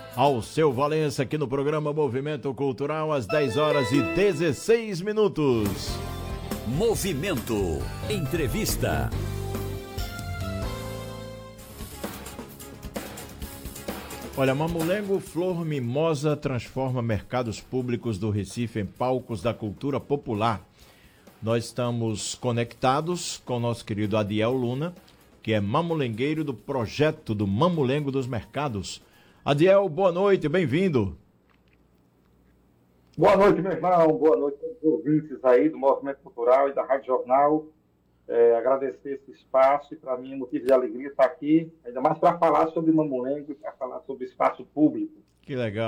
Alceu Valença aqui no programa Movimento Cultural às 10 horas e 16 minutos. Movimento Entrevista. Olha, Mamulengo Flor Mimosa transforma mercados públicos do Recife em palcos da cultura popular. Nós estamos conectados com o nosso querido Adiel Luna, que é mamulengueiro do projeto do Mamulengo dos Mercados. Adiel, boa noite, bem-vindo. Boa noite, meu irmão, boa noite a todos os ouvintes aí do Movimento Cultural e da Rádio Jornal. Agradecer esse espaço e para mim é motivo de alegria estar aqui, ainda mais para falar sobre Mamulengo e para falar sobre espaço público. Que legal.